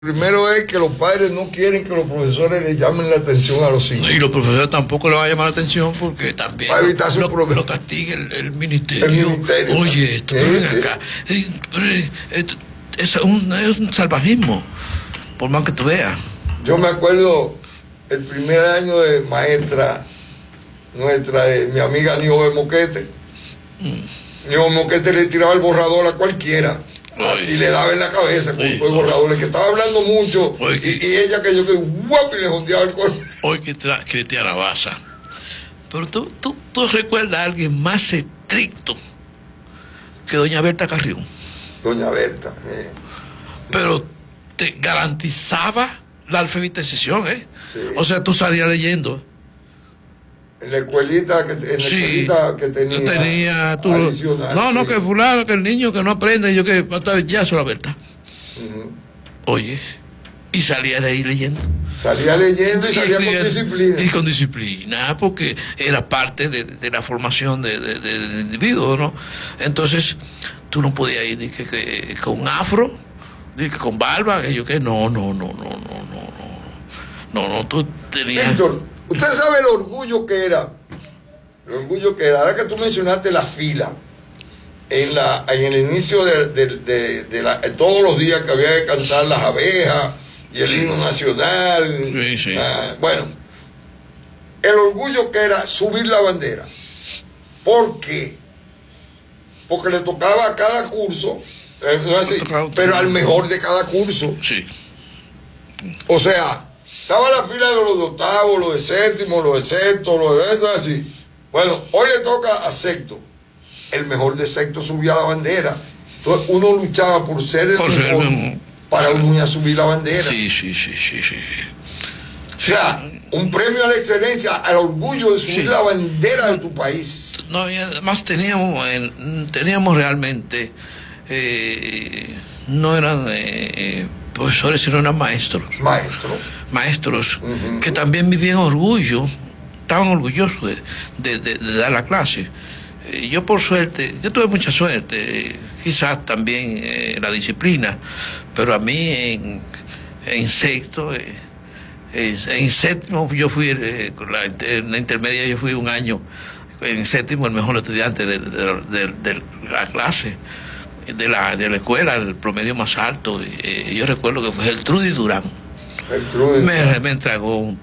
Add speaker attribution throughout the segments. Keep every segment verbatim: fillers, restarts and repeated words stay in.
Speaker 1: Primero es que los padres no quieren que los profesores le llamen la atención a los hijos.
Speaker 2: Y los profesores tampoco le van a llamar la atención porque también
Speaker 1: para evitar
Speaker 2: lo,
Speaker 1: lo,
Speaker 2: lo castiga el, el, ministerio.
Speaker 1: el ministerio.
Speaker 2: Oye, esto,
Speaker 1: sí,
Speaker 2: ven
Speaker 1: sí.
Speaker 2: acá. Esto, es, un, es un salvajismo, por más que tú veas.
Speaker 1: Yo me acuerdo el primer año de maestra nuestra, de mi amiga Niobe Moquete. Mm. Niobe Moquete le tiraba el borrador a cualquiera. Ay. Y le daba en la cabeza con todo el borrador, que estaba hablando mucho. Oye, y, que, y ella que yo que guapo y le jondeaba el cuerpo.
Speaker 2: Oye, que cristiana basa. Pero tú, tú, tú recuerdas a alguien más estricto que doña Berta Carrión.
Speaker 1: Doña Berta. Eh.
Speaker 2: Pero te garantizaba la alfabetización, ¿eh? Sí. O sea, tú salías leyendo.
Speaker 1: En la escuelita que, en la sí, escuelita que tenía,
Speaker 2: tenía tú, adicional, no, no, sí. que fulano, que el niño que no aprende, yo que ya eso la verdad. Uh-huh. Oye, y salía de ahí leyendo.
Speaker 1: Salía leyendo y, y salía con disciplina.
Speaker 2: Y con disciplina, porque era parte de, de la formación de, de, de, del individuo, ¿no? Entonces, tú no podías ir ni que, que con afro, ni que con barba, que yo que no, no, no, no, no, no, no, no, no, tú tenías...
Speaker 1: Víctor, usted sabe el orgullo que era, el orgullo que era, ahora que tú mencionaste la fila, en, la, en el inicio de, de, de, de, la, de todos los días que había que cantar las abejas y el himno nacional,
Speaker 2: sí, sí.
Speaker 1: Ah, bueno, el orgullo que era subir la bandera. ¿Por qué? Porque le tocaba a cada curso, eh, no así, pero al mejor de cada curso.
Speaker 2: Sí.
Speaker 1: O sea, estaba la fila de los de octavo, los de séptimo, los de sexto, los de eso así. Bueno, hoy le toca a sexto. El mejor de sexto subía la bandera. Entonces uno luchaba por ser el por mejor ser, para uno a subir la bandera.
Speaker 2: Sí, sí, sí, sí, sí.
Speaker 1: O sea, un premio a la excelencia, al orgullo de subir sí. la bandera de tu país.
Speaker 2: No, y además teníamos, eh, teníamos realmente, eh, no eran eh, profesores, sino eran maestros.
Speaker 1: Maestros.
Speaker 2: Maestros uh-huh. que también vivían orgullo, estaban orgullosos de, de, de, de dar la clase. Eh, yo por suerte, yo tuve mucha suerte, eh, quizás también eh, la disciplina, pero a mí en, en sexto, eh, en, en séptimo yo fui, eh, la, en la intermedia yo fui un año, en séptimo el mejor estudiante de, de, de, de la clase, de la, de la escuela, el promedio más alto. Eh, yo recuerdo que fue el Trudy Durán. Me, me entregó un,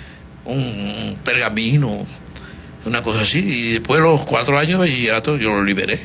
Speaker 2: un pergamino, una cosa así, y después de los cuatro años de bachillerato yo lo liberé.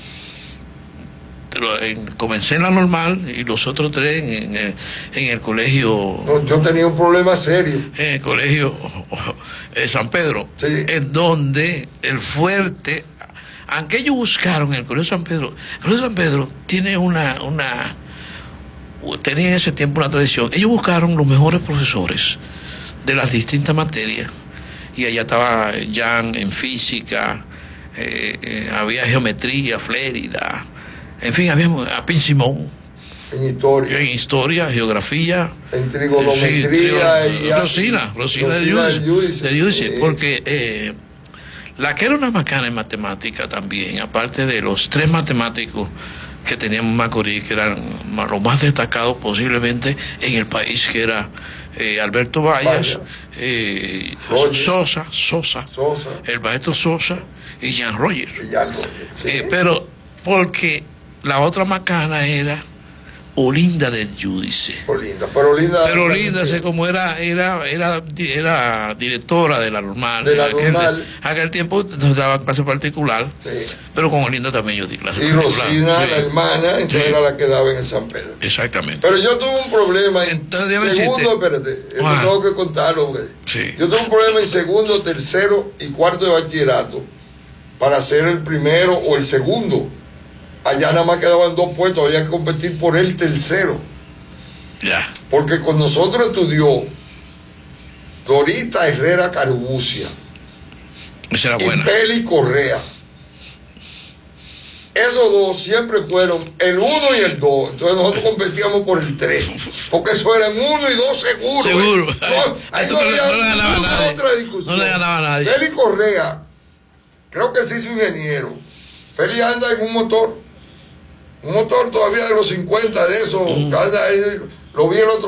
Speaker 2: Pero en, comencé en la normal y los otros tres en, en, el, en el colegio...
Speaker 1: No, yo tenía un problema serio.
Speaker 2: En el colegio eh, San Pedro,
Speaker 1: sí.
Speaker 2: en donde el fuerte, aunque ellos buscaron en el colegio San Pedro, el colegio San Pedro tiene una... una tenía en ese tiempo una tradición. Ellos buscaron los mejores profesores de las distintas materias y allá estaba Jan en física, eh, eh, había geometría, Flérida, en fin, había a Pin Simón
Speaker 1: en historia,
Speaker 2: en historia, geografía,
Speaker 1: en trigonometría,
Speaker 2: eh, sí, y Rosina, Rosina de Giudice, porque eh, la que era una macana en matemática también, aparte de los tres matemáticos que teníamos en Macorís, que eran los más destacados posiblemente en el país, que era eh, Alberto Vallas, eh, Sosa, Sosa,
Speaker 1: Sosa,
Speaker 2: el maestro Sosa y Jan Roger.
Speaker 1: Y Jan Roger sí.
Speaker 2: eh, pero porque la otra macana era Olinda del Giudice.
Speaker 1: Olinda, pero Olinda...
Speaker 2: Pero Olinda, se, como era, era, era, era directora de la normal.
Speaker 1: De la
Speaker 2: aquel,
Speaker 1: normal.
Speaker 2: Aquel tiempo nos daba clase particular,
Speaker 1: sí.
Speaker 2: pero con Olinda también yo di clase
Speaker 1: y
Speaker 2: particular.
Speaker 1: Y Rosina,
Speaker 2: sí.
Speaker 1: la hermana, entonces sí. era la que daba en el San Pedro.
Speaker 2: Exactamente.
Speaker 1: Pero yo tuve un problema en
Speaker 2: entonces,
Speaker 1: segundo,
Speaker 2: decirte,
Speaker 1: espérate, esto ah, tengo que contarlo.
Speaker 2: Sí.
Speaker 1: Yo tuve un problema en segundo, tercero y cuarto de bachillerato para ser el primero o el segundo. Allá nada más quedaban dos puestos, había que competir por el tercero.
Speaker 2: Yeah.
Speaker 1: Porque con nosotros estudió Dorita Herrera Carbucia.
Speaker 2: Esa era
Speaker 1: y
Speaker 2: buena.
Speaker 1: Peli Correa. Esos dos siempre fueron el uno y el dos. Entonces nosotros competíamos por el tres. Porque eso eran uno y dos seguro.
Speaker 2: Seguro.
Speaker 1: ¿eh? No, ahí no, no había
Speaker 2: no le ganaba a nadie.
Speaker 1: Otra discusión.
Speaker 2: No le ganaba a nadie.
Speaker 1: Peli Correa, creo que se hizo ingeniero. Feli anda en un motor. Un motor todavía de los cincuenta de esos. Mm. Anda ahí, Lo vi el otro